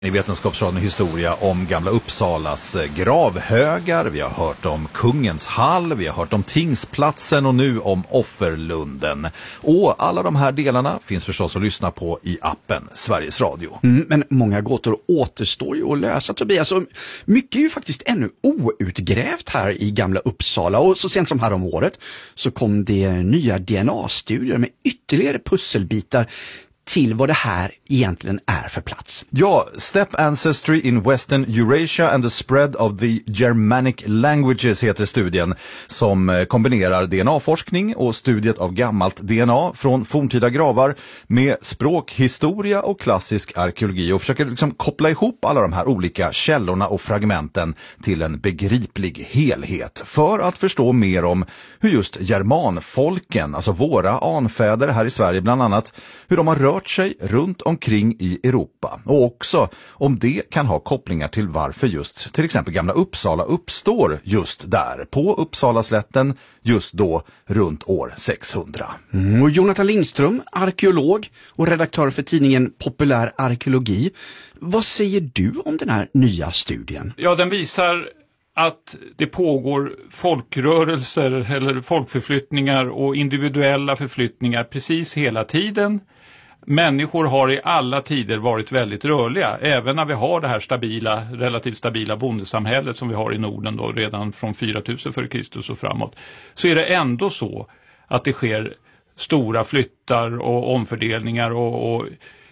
I Vetenskapsradion historia om Gamla Uppsalas gravhögar, vi har hört om Kungens hall, vi har hört om Tingsplatsen och nu om Offerlunden. Och alla de här delarna finns förstås att lyssna på i appen Sveriges Radio. Men många gåtor återstår ju att lösa, Tobias. Och mycket är ju faktiskt ännu outgrävt här i Gamla Uppsala. Och så sent som här om året så kom det nya DNA-studier med ytterligare pusselbitar till vad det här egentligen är för plats. Ja, Step Ancestry in Western Eurasia and the Spread of the Germanic Languages heter studien, som kombinerar DNA-forskning och studiet av gammalt DNA från forntida gravar med språkhistoria och klassisk arkeologi och försöker liksom koppla ihop alla de här olika källorna och fragmenten till en begriplig helhet för att förstå mer om hur just germanfolken, alltså våra anfäder här i Sverige bland annat, hur de har rört sig runt omkring i Europa och också om det kan ha kopplingar till varför just till exempel Gamla Uppsala uppstår just där på Uppsalaslätten just då runt år 600. Och Jonathan Lindström, arkeolog och redaktör för tidningen Populär arkeologi. Vad säger du om den här nya studien? Ja, den visar att det pågår folkrörelser eller folkförflyttningar och individuella förflyttningar precis hela tiden. Människor har i alla tider varit väldigt rörliga, även när vi har det här relativt stabila bondesamhället som vi har i Norden då, redan från 4000 före Kristus och framåt. Så är det ändå så att det sker stora flyttar och omfördelningar och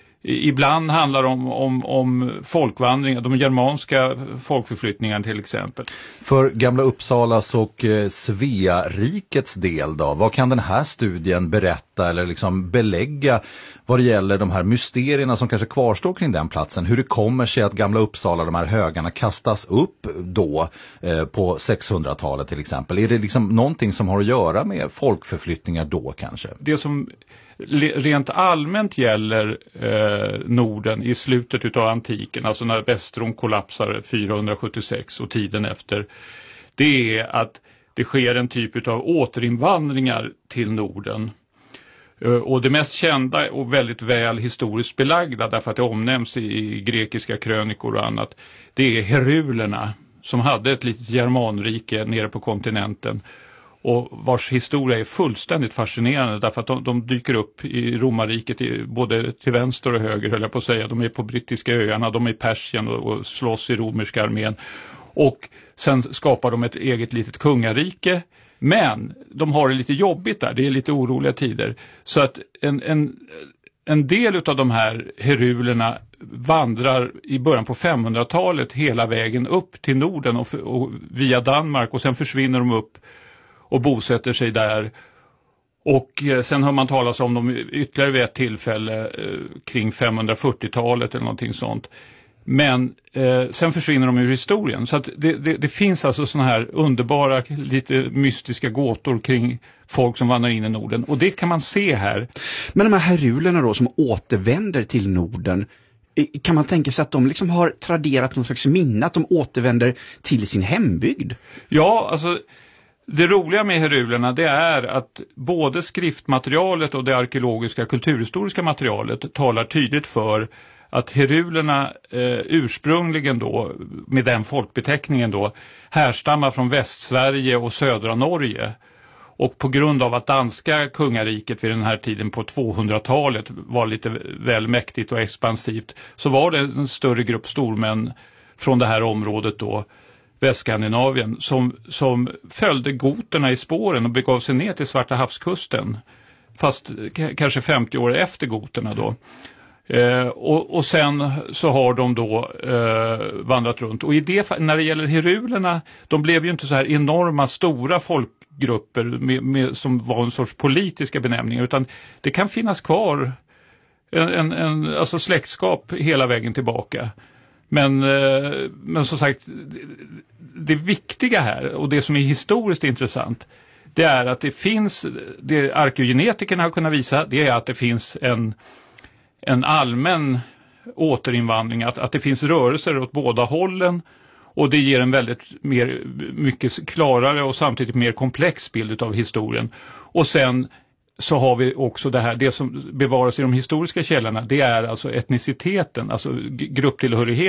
ibland handlar det om folkvandringar, de germanska folkförflyttningarna till exempel. För Gamla Uppsalas och Svea-rikets del då, vad kan den här studien berätta eller liksom belägga vad det gäller de här mysterierna som kanske kvarstår kring den platsen? Hur det kommer sig att Gamla Uppsala, de här högarna, kastas upp då på 600-talet till exempel? Är det liksom någonting som har att göra med folkförflyttningar då kanske? Det som rent allmänt gäller Norden i slutet av antiken, alltså när Västrom kollapsar 476 och tiden efter, det är att det sker en typ av återinvandringar till Norden. Och det mest kända och väldigt väl historiskt belagda, därför att det omnämns i grekiska krönikor och annat, det är herulerna som hade ett litet germanrike nere på kontinenten. Och vars historia är fullständigt fascinerande därför att de dyker upp i romarriket både till vänster och höger, höll jag på att säga. De är på brittiska öarna, de är i Persien och slåss i romerska armén. Och sen skapar de ett eget litet kungarike. Men de har det lite jobbigt där, det är lite oroliga tider. Så att en del av de här herulerna vandrar i början på 500-talet hela vägen upp till Norden och via Danmark och sen försvinner de upp och bosätter sig där. Och sen har man talat om dem ytterligare vid ett tillfälle kring 540-talet eller någonting sånt. Men sen försvinner de ur historien. Så att det finns alltså såna här underbara, lite mystiska gåtor kring folk som vandrar in i Norden. Och det kan man se här. Men de här herulerna då som återvänder till Norden, kan man tänka sig att de liksom har traderat någon slags minne, att de återvänder till sin hembygd? Ja, alltså det roliga med herulerna det är att både skriftmaterialet och det arkeologiska kulturhistoriska materialet talar tydligt för att herulerna ursprungligen då, med den folkbeteckningen då, härstammar från Västsverige och södra Norge. Och på grund av att danska kungariket vid den här tiden på 200-talet var lite väl mäktigt och expansivt, så var det en större grupp stormän från det här området då, Västskandinavien, som följde goterna i spåren och begav sig ner till Svarta havskusten, fast kanske 50 år efter goterna då. Och sen så har de då vandrat runt. Och när det gäller herulerna, de blev ju inte så här enorma stora folkgrupper som var en sorts politiska benämningar, utan det kan finnas kvar alltså släktskap hela vägen tillbaka. Men som sagt, det viktiga här och det som är historiskt intressant, det är att det finns, det arkeogenetikerna har kunnat visa, det är att det finns en allmän återinvandring, att det finns rörelser åt båda hållen, och det ger en mycket klarare och samtidigt mer komplex bild av historien. Och sen så har vi också det som bevaras i de historiska källorna, det är alltså etniciteten, alltså grupptillhörighet